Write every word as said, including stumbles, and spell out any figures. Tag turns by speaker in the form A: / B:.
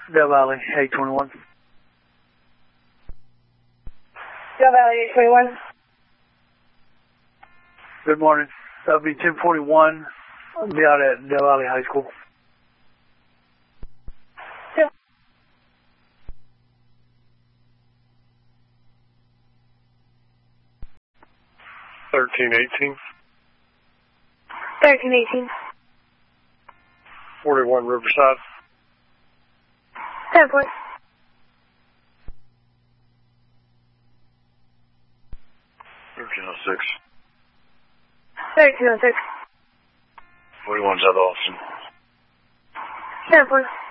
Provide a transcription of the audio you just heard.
A: Del Valley, eight twenty-one.
B: Del Valley, eight twenty-one.
A: Good morning. That'll be ten forty-one. I'll be out at Del Valley High School.
C: Thirteen eighteen.
B: Thirteen eighteen.
C: Forty-one Riverside.
B: Ten point.
C: Thirteen oh six.
B: Thirteen oh six.
C: Forty-one South Austin.
B: Ten point.